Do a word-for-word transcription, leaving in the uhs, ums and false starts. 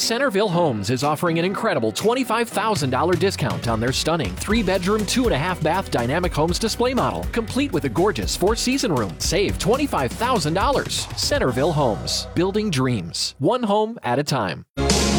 Centerville Homes is offering an incredible twenty-five thousand dollars discount on their stunning three-bedroom, two-and-a-half-bath Dynamic Homes display model, complete with a gorgeous four-season room. Save twenty-five thousand dollars. Centerville Homes, building dreams, one home at a time.